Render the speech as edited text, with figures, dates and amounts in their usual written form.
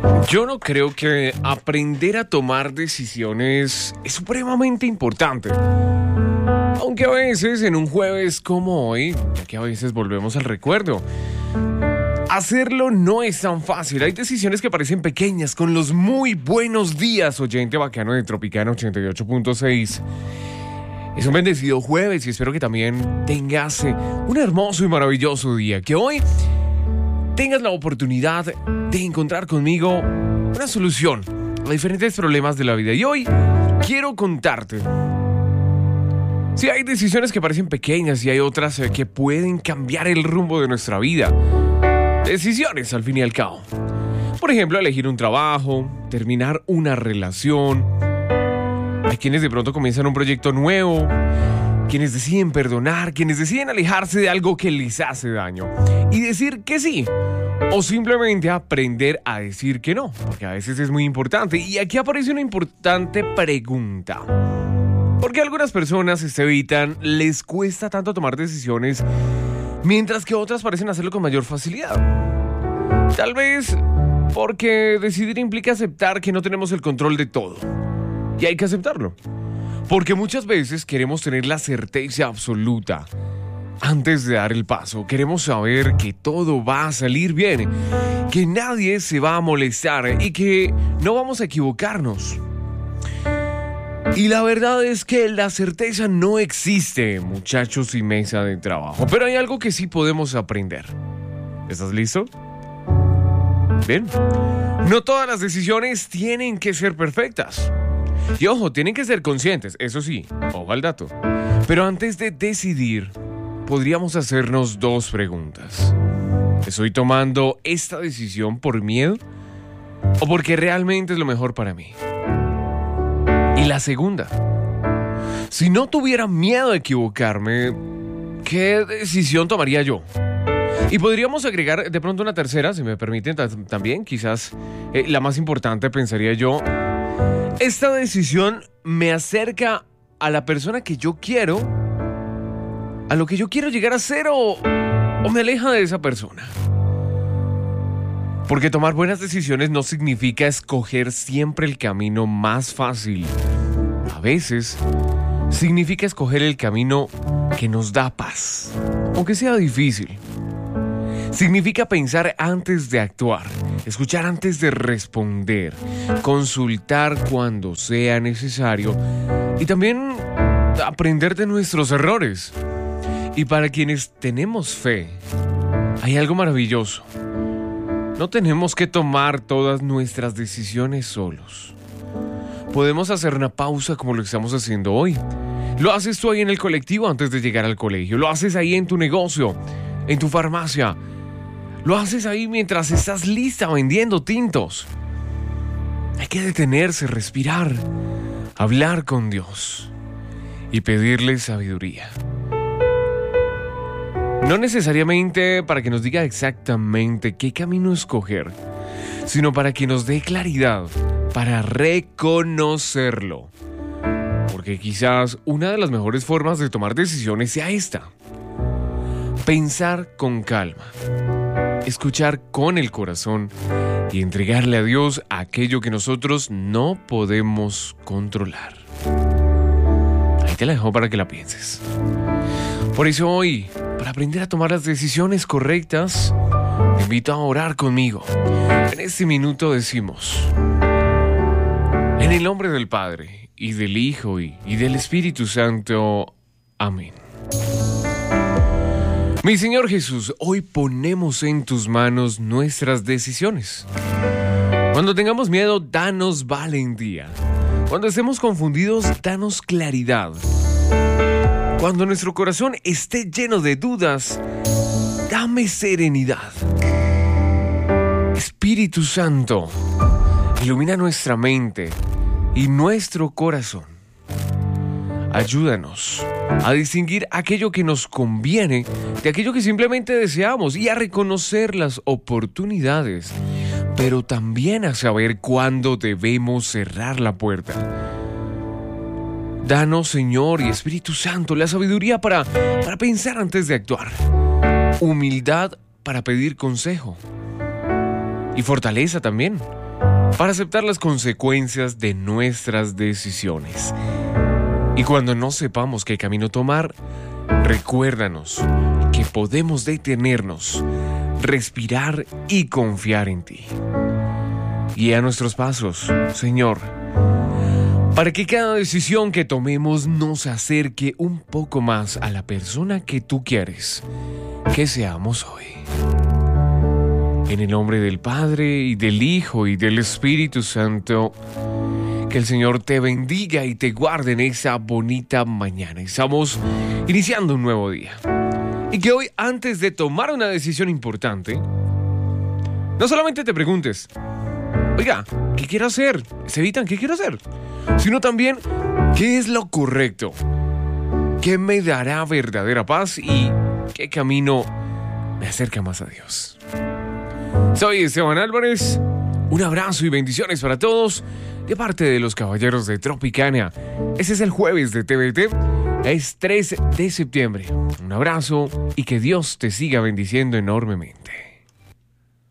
Yo no creo que aprender a tomar decisiones es supremamente importante. Aunque a veces en un jueves como hoy, ya que a veces volvemos al recuerdo, hacerlo no es tan fácil. Hay decisiones que parecen pequeñas. Con los muy buenos días, oyente bacano de Tropicana 88.6. Es un bendecido jueves y espero que también tengas un hermoso y maravilloso día. Que hoy tengas la oportunidad de encontrar conmigo una solución a diferentes problemas de la vida. Y hoy quiero contarte si hay decisiones que parecen pequeñas y hay otras que pueden cambiar el rumbo de nuestra vida. Decisiones, al fin y al cabo. Por ejemplo, elegir un trabajo, terminar una relación. Hay quienes de pronto comienzan un proyecto nuevo, quienes deciden perdonar, quienes deciden alejarse de algo que les hace daño y decir que sí, o simplemente aprender a decir que no, porque a veces es muy importante. Y aquí aparece una importante pregunta. ¿Por qué algunas personas se evitan, les cuesta tanto tomar decisiones, mientras que otras parecen hacerlo con mayor facilidad? Tal vez porque decidir implica aceptar que no tenemos el control de todo. Y hay que aceptarlo. Porque muchas veces queremos tener la certeza absoluta antes de dar el paso. Queremos saber que todo va a salir bien, que nadie se va a molestar y que no vamos a equivocarnos. Y la verdad es que la certeza no existe, muchachos y mesa de trabajo. Pero hay algo que sí podemos aprender. ¿Estás listo? Bien. No todas las decisiones tienen que ser perfectas. Y ojo, tienen que ser conscientes, eso sí, ojo al dato. Pero antes de decidir, podríamos hacernos dos preguntas. ¿Estoy tomando esta decisión por miedo o porque realmente es lo mejor para mí? Y la segunda, si no tuviera miedo a equivocarme, ¿qué decisión tomaría yo? Y podríamos agregar de pronto una tercera, si me permiten también, quizás la más importante, pensaría yo. ¿Esta decisión me acerca a la persona que yo quiero, a lo que yo quiero llegar a ser, o me aleja de esa persona? Porque tomar buenas decisiones no significa escoger siempre el camino más fácil. A veces significa escoger el camino que nos da paz, aunque sea difícil. Significa pensar antes de actuar, escuchar antes de responder, consultar cuando sea necesario y también aprender de nuestros errores. Y para quienes tenemos fe, hay algo maravilloso. No tenemos que tomar todas nuestras decisiones solos. Podemos hacer una pausa como lo estamos haciendo hoy. Lo haces tú ahí en el colectivo antes de llegar al colegio. Lo haces ahí en tu negocio, en tu farmacia. Lo haces ahí mientras estás lista vendiendo tintos. Hay que detenerse, respirar, hablar con Dios y pedirle sabiduría. No necesariamente para que nos diga exactamente qué camino escoger, sino para que nos dé claridad, para reconocerlo. Porque quizás una de las mejores formas de tomar decisiones sea esta: pensar con calma, escuchar con el corazón y entregarle a Dios aquello que nosotros no podemos controlar. Ahí te la dejo para que la pienses. Por eso hoy, para aprender a tomar las decisiones correctas, te invito a orar conmigo. En este minuto decimos: en el nombre del Padre, y del Hijo, y del Espíritu Santo. Amén. Mi Señor Jesús, hoy ponemos en tus manos nuestras decisiones. Cuando tengamos miedo, danos valentía. Cuando estemos confundidos, danos claridad. Cuando nuestro corazón esté lleno de dudas, dame serenidad. Espíritu Santo, ilumina nuestra mente y nuestro corazón. Ayúdanos a distinguir aquello que nos conviene de aquello que simplemente deseamos y a reconocer las oportunidades, pero también a saber cuándo debemos cerrar la puerta. Danos, Señor y Espíritu Santo, la sabiduría para pensar antes de actuar, humildad para pedir consejo y fortaleza también para aceptar las consecuencias de nuestras decisiones. Y cuando no sepamos qué camino tomar, recuérdanos que podemos detenernos, respirar y confiar en ti. Guía nuestros pasos, Señor, para que cada decisión que tomemos nos acerque un poco más a la persona que tú quieres que seamos hoy. En el nombre del Padre, y del Hijo, y del Espíritu Santo, que el Señor te bendiga y te guarde en esa bonita mañana. Estamos iniciando un nuevo día. Y que hoy, antes de tomar una decisión importante, no solamente te preguntes, oiga, ¿qué quiero hacer? ¿Se evitan qué quiero hacer? Sino también, ¿qué es lo correcto? ¿Qué me dará verdadera paz? ¿Y qué camino me acerca más a Dios? Soy Esteban Álvarez. Un abrazo y bendiciones para todos de parte de los Caballeros de Tropicana. Ese es el jueves de TVT. Es 3 de septiembre. Un abrazo y que Dios te siga bendiciendo enormemente.